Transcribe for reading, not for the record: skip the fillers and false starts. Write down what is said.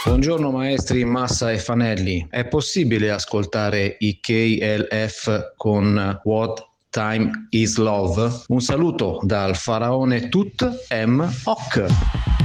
Buongiorno maestri Massa e Fanelli, è possibile ascoltare i KLF con What Time is Love? Un saluto dal faraone Tut M. Hoc.